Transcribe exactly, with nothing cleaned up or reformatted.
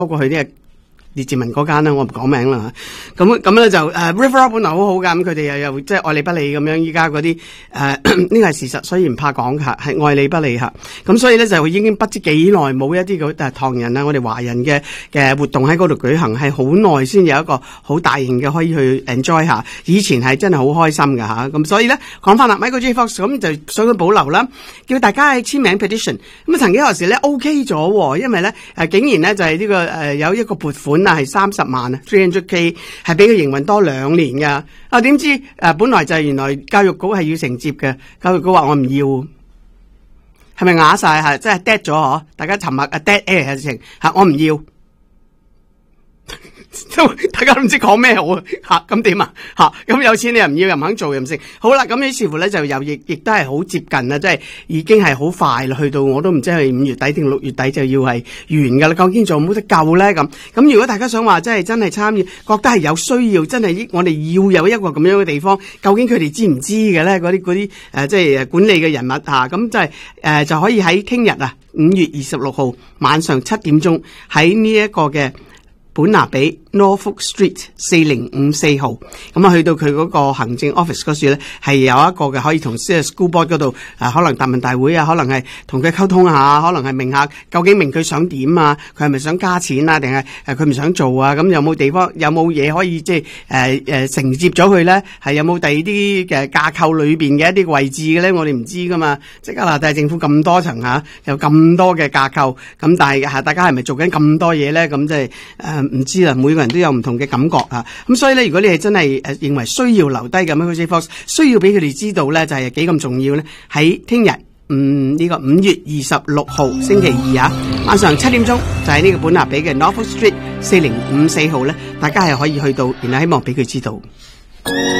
不過佢呢個列治文嗰間啦，我唔講名啦。咁咁咧就誒、uh, River Rock 本來好好噶，咁佢哋又又即係愛理不理咁樣。依家嗰啲誒呢個係事實，所以唔怕講吓，係愛理不理吓。咁所以咧就已經不知幾耐冇一啲嗰誒唐人啊，我哋華人嘅嘅活動喺嗰度舉行，係好耐先有一個好大型嘅可以去 enjoy 下。以前係真係好開心㗎吓。咁所以咧講翻啦 ，Michael J. Fox 咁就想佢保留啦，叫大家喺簽名 petition。咁啊曾幾何時咧 OK 咗，因為咧誒、呃、竟然咧就係、是、呢、這個誒、呃、有一個撥款。係三十萬啊 ，three hundred k 係俾佢營運多兩年噶。啊，點知誒、呃、本來就係原來教育局係要承接嘅，教育局話我唔要，係咪啞晒係？即係 dead 咗嗬？大家沉默啊 dead air 嘅事情吓，我唔要。大家都唔知講咩好啊吓，咁點啊吓？咁有錢你又唔要，又唔肯做，又唔識。好啦，咁於是乎咧就又亦亦都係好接近啦，即係已經係好快啦，去到我都唔知係五月底定六月底就要係完噶啦。究竟仲有冇得救咧？咁咁如果大家想話，即係真係參與，覺得係有需要，真係我哋要有一個咁樣嘅地方，究竟佢哋知唔知嘅咧？嗰啲嗰啲誒，即係管理嘅人物吓，咁即係誒就可以喺聽日啊，五月二十六號晚上七點鐘喺呢一個嘅本拿比 Norfolk Street 四零五四號，咁啊去到佢嗰個行政 office 嗰處咧，係有一個嘅可以同 school board 嗰度啊，可能答問大會啊，可能係同佢溝通下，可能係明下究竟明佢想點啊，佢係咪想加錢啊，定係誒佢唔想做啊？咁有冇地方有冇嘢可以即係誒誒承接咗佢咧？係有冇第二啲嘅架構裏邊嘅一啲位置嘅咧？我哋唔知噶嘛。即係加拿大政府咁多層吓，有咁多嘅架構，咁但係吓大家係咪做緊咁多嘢咧？咁即係誒唔知啦，每個人都有唔同嘅感覺啊，咁所以咧，如果你係真係誒認為需要留低咁樣，Michael J. Fox 需要俾佢哋知道咧，就係幾咁重要咧。喺聽日，嗯呢、這個五月二十六號星期二啊，晚上七點鐘就喺呢個本拿比嘅 Norfolk Street 四零五四號咧，大家係可以去到，然後希望俾佢知道。